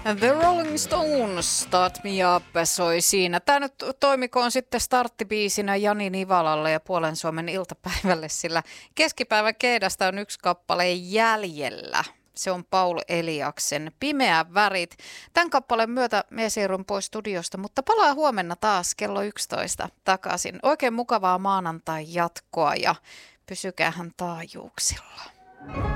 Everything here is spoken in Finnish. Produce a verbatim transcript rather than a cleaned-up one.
The Rolling Stones, Start Me Up, soi siinä. Tämä nyt toimikoon sitten starttibiisinä Jani Nivalalle ja Puolen Suomen iltapäivälle, sillä keskipäivän keidasta on yksi kappale jäljellä. Se on Paul Eliaksen Pimeä värit. Tämän kappaleen myötä me siirryn pois studiosta, mutta palaa huomenna taas kello yksitoista takaisin. Oikein mukavaa maanantai jatkoa ja pysykäähän taajuuksilla.